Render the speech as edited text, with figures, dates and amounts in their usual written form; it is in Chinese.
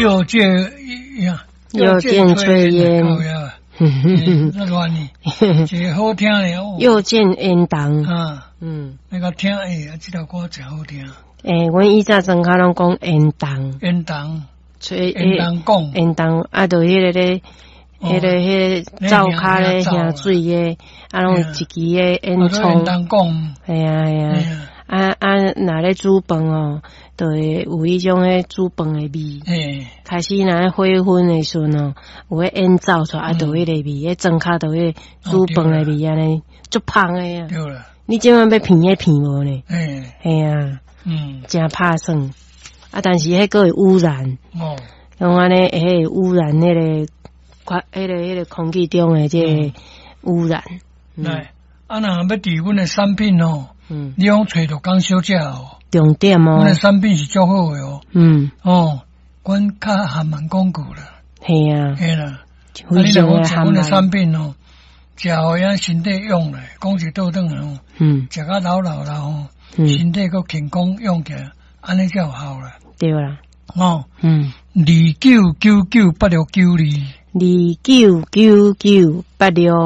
又见炊烟，那乱呢，这好听的哦。 又见烟筒啊，那个听这条歌真好听。 阮以前庄脚拢讲烟筒， 烟筒， 炊烟筒讲， 烟筒啊，就迄个咧。迄个灶骹咧下水诶，拢一支诶烟囱。系啊，若咧煮饭哦，就会有迄种诶煮饭诶味。开始若火熏诶时阵哦，有迄烟走出来，就迄个味，迄灶骹就迄煮饭诶味安尼，足香诶啊！ 对啦， 你即晚要闻迄片无呢？系啊，真拍算啊，但是迄个会污染。用安尼会污染迄个。迄个空气中的这个污染。 来，若要伫阮的产品哦，你用找着讲小姐哦， 重点哦， 阮的产品是足好的哦。阮较含慢广告啦。系啊，系啦。非常的含慢。阮的产品哦，食互咱身体用咧，讲一倒转哦，食甲老哦，身体个健康用起来，安尼才有效啦。对啦。29998692。299986。